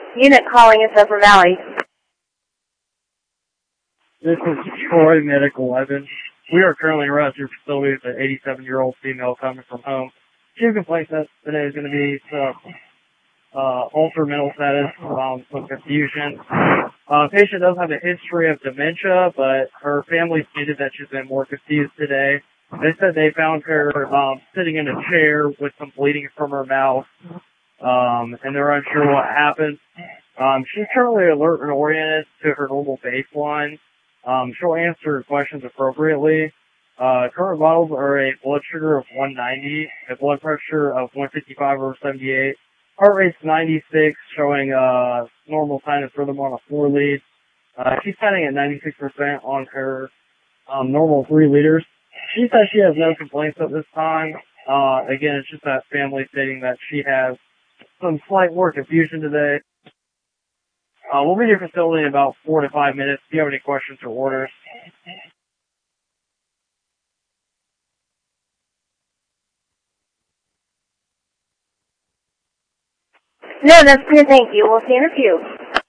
Unit calling in Central Valley. This is Troy Medic 11. We are currently around your facility with an 87-year-old female coming from home. She has complaints that today is going to be altered mental status, some confusion. Patient does have a history of dementia, but her family stated that she's been more confused today. They said they found her sitting in a chair with some bleeding from her mouth, and they're unsure what happened. She's currently alert and oriented to her normal baseline. She'll answer questions appropriately. Current vitals are a blood sugar of 190, a blood pressure of 155/78, heart rate's 96, showing normal sinus rhythm on a 4 lead. She's setting at 96% on her normal 3 liters. She says she has no complaints at this time. Again, it's just that family stating that she has some slight more confusion today. We'll be at your facility in about 4 to 5 minutes. If you have any questions or orders. No, that's clear, thank you. We'll see you in a few.